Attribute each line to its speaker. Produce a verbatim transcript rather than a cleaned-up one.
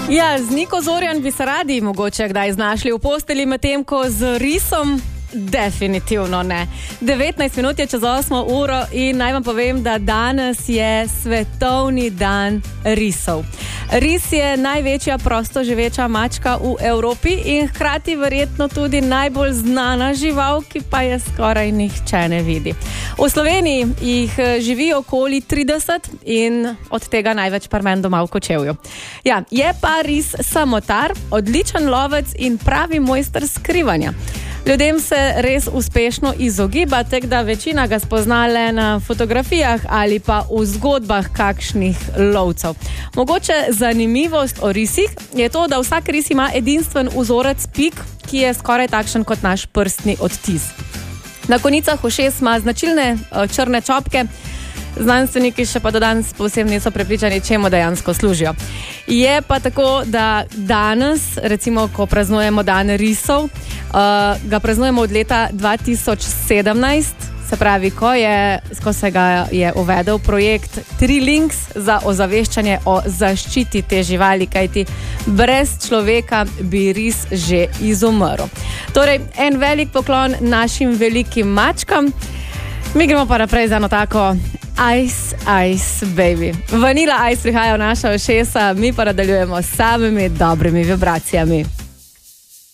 Speaker 1: Ja, z Niko Zorjan bi se radi mogoče kdaj znašli v posteli, medtem ko z risom definitivno ne. devetnajst minut je čez osmo uro in naj vam povem, da danes je svetovni dan risov. Ris je največja prostoživeča mačka v Evropi in hkrati verjetno tudi najbolj znana žival, ki pa je skoraj nihče ne vidi. V Sloveniji jih živi okoli trideset in od tega največ par men doma v Kočevju. Ja, je pa ris samotar, odličen lovec in pravi mojster skrivanja. Ljudem se res uspešno izogiba, tek da večina ga spozna le na fotografijah ali pa v zgodbah kakšnih lovcev. Mogoče zanimivost o risih je to, da vsak ris ima edinstven vzorec pik, ki je skoraj takšen kot naš prstni odtis. Na konicah ušes ima značilne črne čopke, znanstveniki še pa do danes povsem niso prepričani, čemu dejansko služijo. Je pa tako, da danes, recimo, ko praznujemo dan risov, uh, ga praznujemo od leta dva tisoč sedemnajst, se pravi, ko, je, ko se ga je uvedel projekt Three Links za ozaveščanje o zaščiti te živali, kajti brez človeka bi ris že izumrl. Torej, en velik poklon našim velikim mačkam. Mi gremo pa naprej za eno tako Ice, Ice, Baby. Vanilla Ice prihaja v naša ušesa, mi pa nadaljujemo s samimi dobrimi vibracijami.